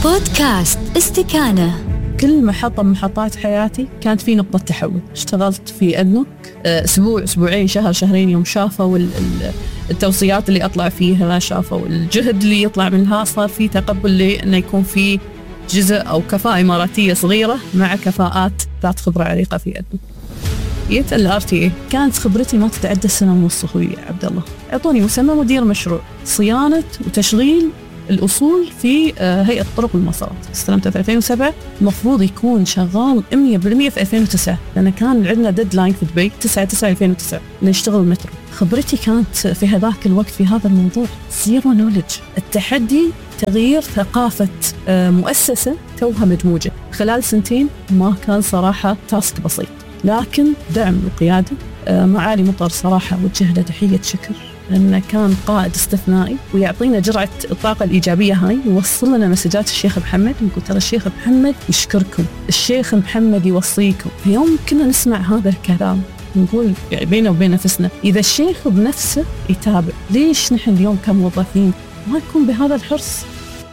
بودكاست استكانة. كل محطة من محطات حياتي كانت في نقطة تحول. اشتغلت في أدنك أسبوع أسبوعين شهر شهرين، يوم شافوا التوصيات اللي أطلع فيها، شافوا الجهد اللي يطلع منها، صار في تقبل لأنه يكون في جزء أو كفاءة إماراتية صغيرة مع كفاءات ذات خبرة عريقة في أدنك. جيت الRTA، كانت خبرتي ما تتعدى سنة ونص. أخوي عبد الله أعطوني مسمى مدير مشروع صيانة وتشغيل الأصول في هيئة الطرق والمسارات. استلمته في 2007، المفروض يكون شغال 100% في 2009، لأن كان عندنا ديدلاين في دبي 9/9/2009 نشتغل المترو. خبرتي كانت في هذاك الوقت في هذا الموضوع زيرو نولج. التحدي تغيير ثقافة مؤسسة توها مدموجة خلال سنتين ما كان صراحة تاسك بسيط، لكن دعم القيادة معالي مطر صراحة وجه له تحية شكر، لأنه كان قائد استثنائي ويعطينا جرعة الطاقة الإيجابية هاي، يوصل لنا مسجات الشيخ محمد، يقول ترى الشيخ محمد يشكركم، الشيخ محمد يوصيكم. في يوم كنا نسمع هذا الكلام نقول يعني بيننا وبين نفسنا، إذا الشيخ بنفسه يتابع، ليش نحن اليوم كموظفين ما نكون بهذا الحرص؟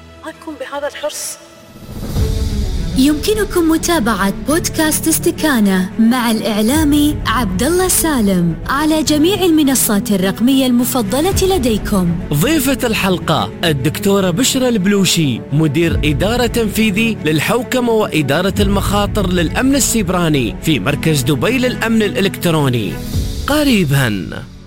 يمكنكم متابعة بودكاست استكانة مع الإعلامي عبد الله سالم على جميع المنصات الرقمية المفضلة لديكم. ضيفة الحلقة الدكتورة بشرى البلوشي، مدير إدارة تنفيذي للحوكمة وإدارة المخاطر للأمن السيبراني في مركز دبي للأمن الإلكتروني. قريباً.